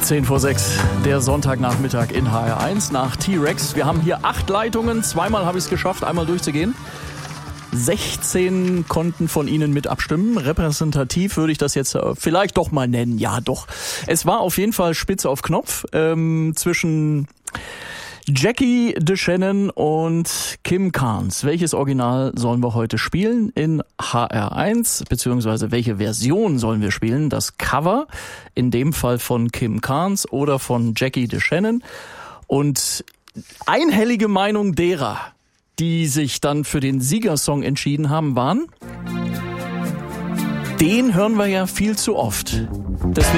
10 vor 6, der Sonntagnachmittag in HR1 nach T-Rex. Wir haben hier 8 Leitungen, zweimal habe ich es geschafft, einmal durchzugehen. 16 konnten von Ihnen mit abstimmen. Repräsentativ würde ich das jetzt vielleicht doch mal nennen. Ja, doch. Es war auf jeden Fall spitz auf Knopf zwischen Jackie DeShannon und Kim Carnes. Welches Original sollen wir heute spielen in HR1? Beziehungsweise welche Version sollen wir spielen? Das Cover, in dem Fall von Kim Carnes oder von Jackie DeShannon. Und einhellige Meinung derer, die sich dann für den Siegersong entschieden haben, waren: Den hören wir ja viel zu oft. Deswegen